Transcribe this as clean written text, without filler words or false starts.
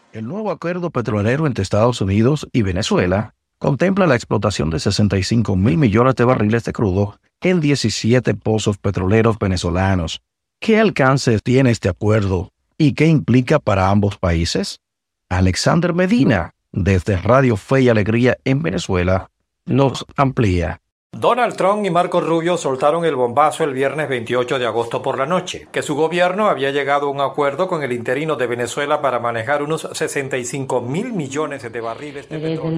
El nuevo acuerdo petrolero entre Estados Unidos y Venezuela contempla la explotación de 65 mil millones de barriles de crudo en 17 pozos petroleros venezolanos. ¿Qué alcance tiene este acuerdo y qué implica para ambos países? Alexander Medina, desde Radio Fe y Alegría en Venezuela, nos amplía. Donald Trump y Marco Rubio soltaron el bombazo el viernes 28 de agosto por la noche, que su gobierno había llegado a un acuerdo con el interino de Venezuela para manejar unos 65 mil millones de barriles de petróleo.